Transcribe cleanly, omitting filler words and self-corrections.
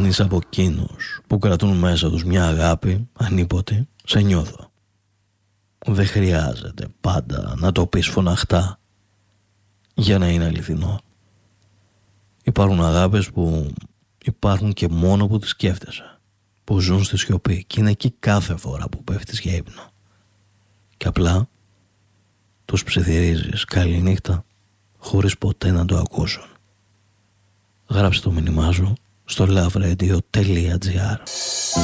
είσαι από εκείνους που κρατούν μέσα τους μια αγάπη ανίποτε, σε νιώθω. Δεν χρειάζεται πάντα να το πεις φωναχτά για να είναι αληθινό. Υπάρχουν αγάπες που υπάρχουν και μόνο που τις σκέφτεσαι, που ζουν στη σιωπή και είναι εκεί κάθε φορά που πέφτεις για ύπνο. Και απλά τους ψιθυρίζεις καληνύχτα χωρίς ποτέ να το ακούσουν. Γράψε το μήνυμά σου στο loveradio.gr.